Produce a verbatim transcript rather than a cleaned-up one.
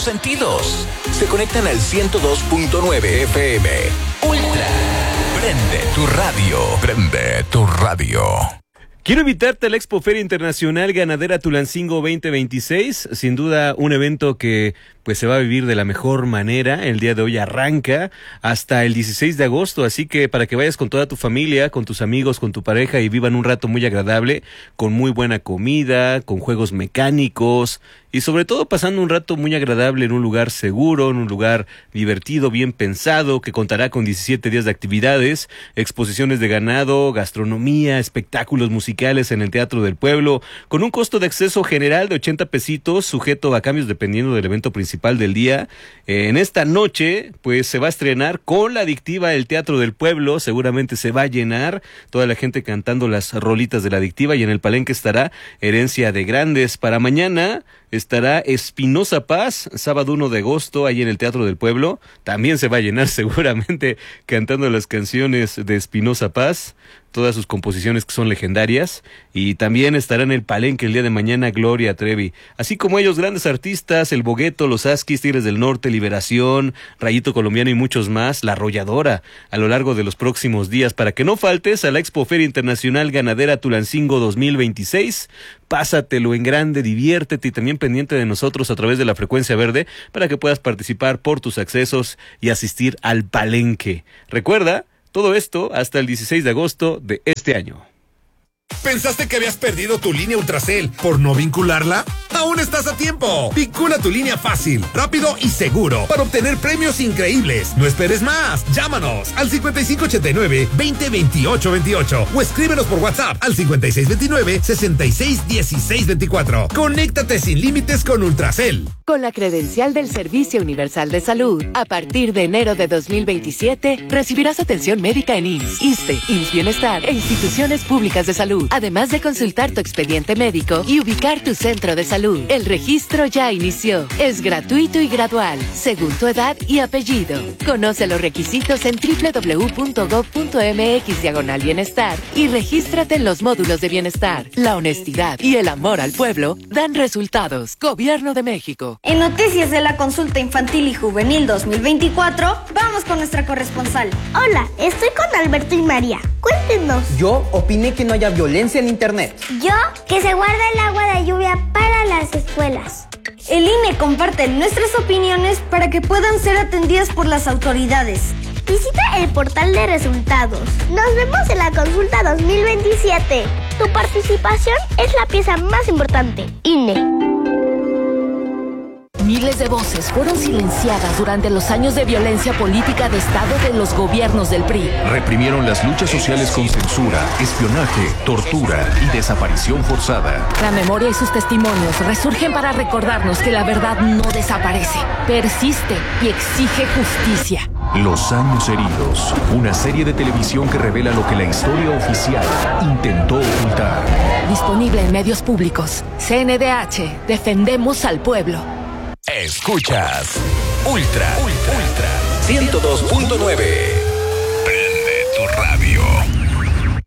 sentidos. Se conectan al ciento dos punto nueve F M. Ultra. Prende tu radio. Prende tu radio. Quiero invitarte a la Expo Feria Internacional Ganadera Tulancingo veinte veintiséis, sin duda un evento que pues se va a vivir de la mejor manera. El día de hoy arranca hasta el dieciséis de agosto, así que para que vayas con toda tu familia, con tus amigos, con tu pareja y vivan un rato muy agradable, con muy buena comida, con juegos mecánicos y sobre todo pasando un rato muy agradable en un lugar seguro, en un lugar divertido, bien pensado, que contará con diecisiete días de actividades, exposiciones de ganado, gastronomía, espectáculos musicales en el Teatro del Pueblo, con un costo de acceso general de ochenta pesitos, sujeto a cambios dependiendo del evento principal del día. Eh, en esta noche, pues se va a estrenar con la adictiva el Teatro del Pueblo, seguramente se va a llenar, toda la gente cantando las rolitas de la adictiva, y en el palenque estará Herencia de Grandes. Para mañana estará Espinosa Paz, sábado uno de agosto, ahí en el Teatro del Pueblo, también se va a llenar seguramente cantando las canciones de Espinosa Paz, todas sus composiciones que son legendarias, y también estará en el palenque el día de mañana Gloria Trevi, así como ellos grandes artistas, El Bogueto, Los Asquis, Tigres del Norte, Liberación, Rayito Colombiano y muchos más, La Arrolladora, a lo largo de los próximos días, para que no faltes a la Expo Feria Internacional Ganadera Tulancingo dos mil veintiséis, pásatelo en grande, diviértete y también pendiente de nosotros a través de la frecuencia verde para que puedas participar por tus accesos y asistir al palenque. Recuerda, todo esto hasta el dieciséis de agosto de este año. ¿Pensaste que habías perdido tu línea Ultracel por no vincularla? ¡Aún estás a tiempo! Vincula tu línea fácil, rápido y seguro para obtener premios increíbles. No esperes más. Llámanos al cincuenta y cinco ochenta y nueve, veinte veintiocho veintiocho o escríbenos por WhatsApp al cincuenta y seis veintinueve, sesenta y seis dieciséis veinticuatro. Conéctate sin límites con Ultracel. Con la credencial del Servicio Universal de Salud, a partir de enero de dos mil veintisiete, recibirás atención médica en I M S S, ISSSTE, I M S S Bienestar e instituciones públicas de salud, además de consultar tu expediente médico y ubicar tu centro de salud. El registro ya inició. Es gratuito y gradual, según tu edad y apellido. Conoce los requisitos en doble u doble u doble u punto gob punto eme equis diagonal bienestar y regístrate en los módulos de bienestar. La honestidad y el amor al pueblo dan resultados. Gobierno de México. En noticias de la consulta infantil y juvenil dos mil veinticuatro, vamos con nuestra corresponsal. Hola, estoy con Alberto y María. Cuéntenos. Yo opiné que no haya violencia en internet. Yo, que se guarda el agua de lluvia para las escuelas. El I N E comparte nuestras opiniones para que puedan ser atendidas por las autoridades. Visita el portal de resultados. Nos vemos en la consulta dos mil veintisiete. Tu participación es la pieza más importante. I N E. Miles de voces fueron silenciadas durante los años de violencia política de Estado de los gobiernos del P R I. Reprimieron las luchas sociales con censura, espionaje, tortura y desaparición forzada. La memoria y sus testimonios resurgen para recordarnos que la verdad no desaparece, persiste y exige justicia. Los años heridos, una serie de televisión que revela lo que la historia oficial intentó ocultar. Disponible en medios públicos. C N D H, defendemos al pueblo. Escuchas Ultra, Ultra, Ultra ciento dos punto nueve.